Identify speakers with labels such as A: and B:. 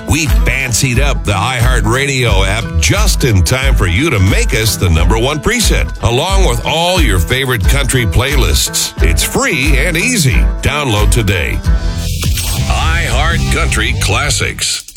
A: We fancied up the iHeartRadio app just in time for you to make us the #1 preset, along with all your favorite country playlists. It's free and easy. Download today. iHeart Country Classics.